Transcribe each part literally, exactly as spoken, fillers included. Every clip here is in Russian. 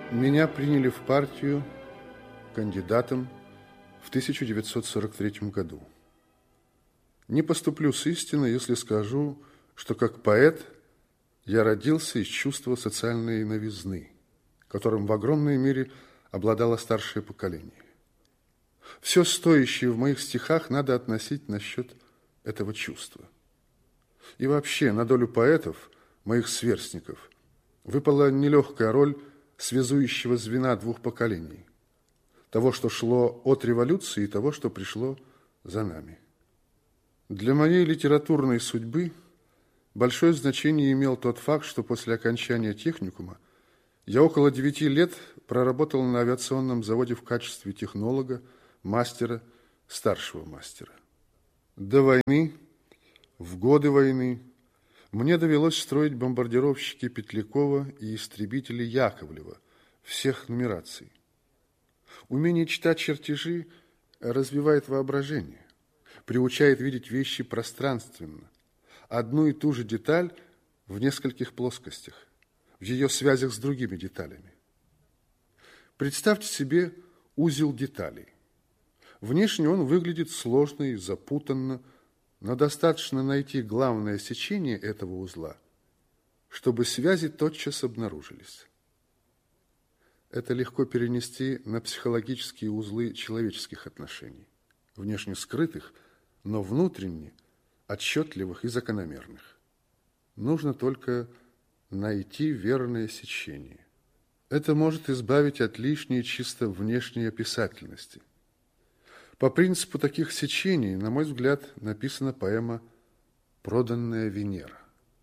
Меня приняли в партию кандидатом в тысяча девятьсот сорок третьем году. Не поступлю с истиной, если скажу, что как поэт я родился из чувства социальной новизны, которым в огромной мере обладало старшее поколение. Все стоящее в моих стихах надо относить насчет этого чувства. И вообще на долю поэтов, моих сверстников, выпала нелегкая роль связующего звена двух поколений. Того, что шло от революции, и того, что пришло за нами. Для моей литературной судьбы большое значение имел тот факт, что после окончания техникума я около девяти лет проработал на авиационном заводе в качестве технолога, мастера, старшего мастера. До войны, в годы войны, мне довелось строить бомбардировщики Петлякова и истребители Яковлева всех нумераций. Умение читать чертежи развивает воображение, приучает видеть вещи пространственно, одну и ту же деталь в нескольких плоскостях, в ее связях с другими деталями. Представьте себе узел деталей. Внешне он выглядит сложно и запутанно, но достаточно найти главное сечение этого узла, чтобы связи тотчас обнаружились. Это легко перенести на психологические узлы человеческих отношений, внешне скрытых, но внутренне отчетливых и закономерных. Нужно только найти верное сечение. Это может избавить от лишней чисто внешней описательности. По принципу таких сечений, на мой взгляд, написана поэма «Проданная Венера».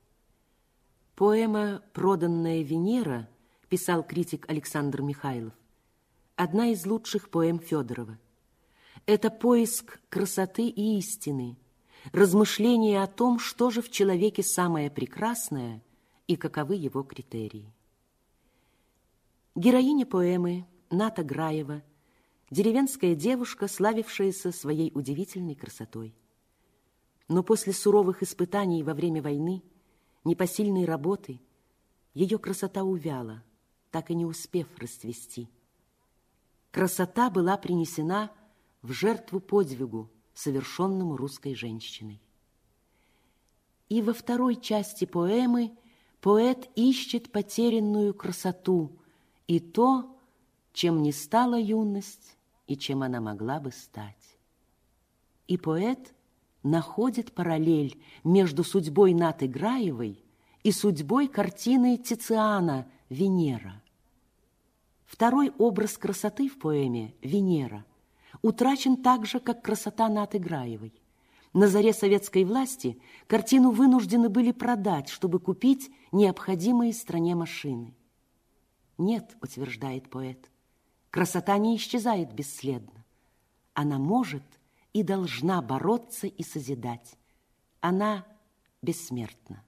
Поэма «Проданная Венера», писал критик Александр Михайлов, одна из лучших поэм Федорова. Это поиск красоты и истины, размышление о том, что же в человеке самое прекрасное и каковы его критерии. Героиня поэмы Ната Граева, деревенская девушка, славившаяся своей удивительной красотой. Но после суровых испытаний во время войны, непосильной работы, ее красота увяла, так и не успев расцвести. Красота была принесена в жертву подвигу, совершенному русской женщиной. И во второй части поэмы поэт ищет потерянную красоту и то, чем не стала юность и чем она могла бы стать. И поэт находит параллель между судьбой Наты Граевой и судьбой картины Тициана «Венера». Второй образ красоты в поэме «Венера» утрачен так же, как красота Наты Граевой. На заре советской власти картину вынуждены были продать, чтобы купить необходимые стране машины. Нет, утверждает поэт, красота не исчезает бесследно. Она может и должна бороться и созидать. Она бессмертна.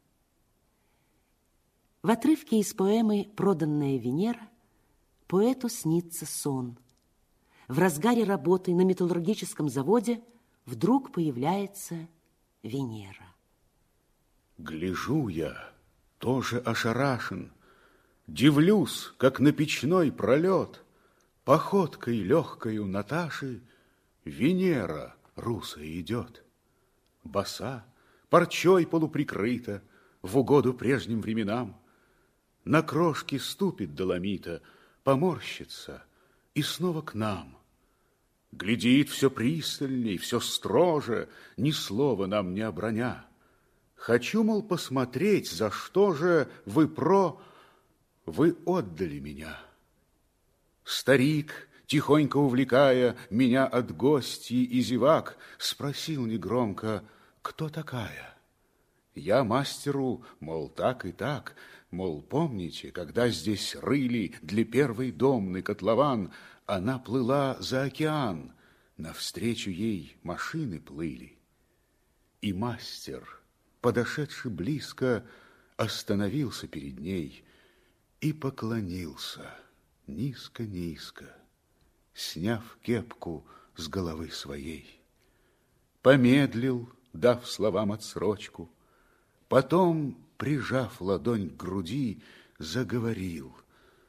В отрывке из поэмы «Проданная Венера» поэту снится сон. В разгаре работы на металлургическом заводе вдруг появляется Венера. Гляжу я, тоже ошарашен, дивлюсь, как на печной пролет, походкой легкою Наташи Венера русая идет. Боса, парчой полуприкрыта, в угоду прежним временам, на крошки ступит доломита, поморщится и снова к нам. Глядит все пристальней, все строже, ни слова нам не оброня. Хочу, мол, посмотреть, за что же вы про... Вы отдали меня. Старик, тихонько увлекая меня от гостей и зевак, спросил негромко, кто такая? Я мастеру, мол, так и так, мол, помните, когда здесь рыли для первой домны котлован, она плыла за океан, навстречу ей машины плыли. И мастер, подошедший близко, остановился перед ней и поклонился низко-низко, сняв кепку с головы своей. Помедлил, дав словам отсрочку, потом, прижав ладонь к груди, заговорил.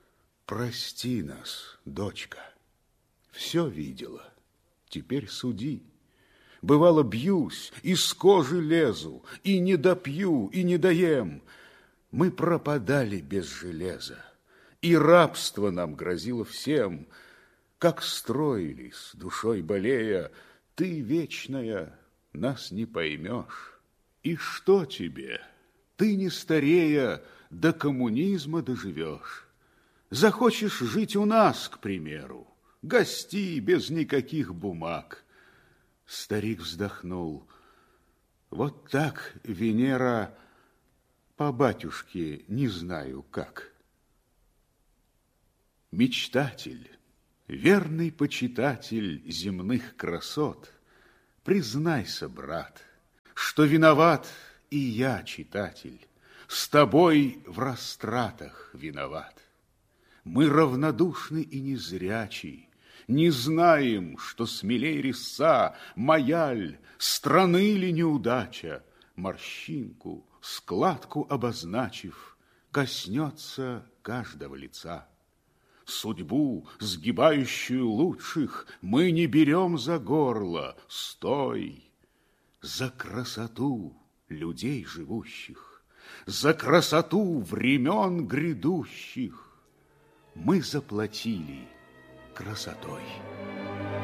Прости нас, дочка. Все видела, теперь суди. Бывало, бьюсь, из кожи лезу, и не допью, и не доем. Мы пропадали без железа, и рабство нам грозило всем. Как строились, душой болея, ты, вечная, нас не поймешь. И что тебе? Ты, не старея, до коммунизма доживешь. Захочешь жить у нас, к примеру, гости без никаких бумаг. Старик вздохнул. Вот так, Венера, по батюшке не знаю как. Мечтатель, верный почитатель земных красот, признайся, брат, что виноват и я, читатель, с тобой в растратах виноват. Мы равнодушны и незрячи, не знаем, что смелей резца, маяль, страны ли неудача, морщинку, складку обозначив, коснется каждого лица. Судьбу, сгибающую лучших, мы не берем за горло, стой, за красоту людей живущих, за красоту времен грядущих мы заплатили красотой.